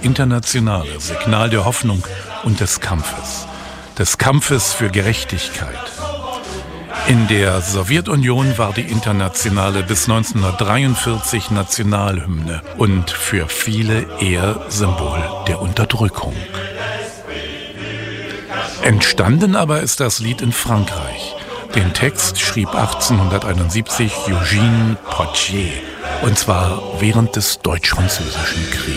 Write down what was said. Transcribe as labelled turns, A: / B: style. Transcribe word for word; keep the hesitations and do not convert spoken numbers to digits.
A: Internationale, Signal der Hoffnung und des Kampfes. Des Kampfes für Gerechtigkeit. In der Sowjetunion war die Internationale bis neunzehnhundertdreiundvierzig Nationalhymne und für viele eher Symbol der Unterdrückung. Entstanden aber ist das Lied in Frankreich. Den Text schrieb achtzehnhunderteinundsiebzig Eugène Pottier, und zwar während des Deutsch-Französischen Krieges.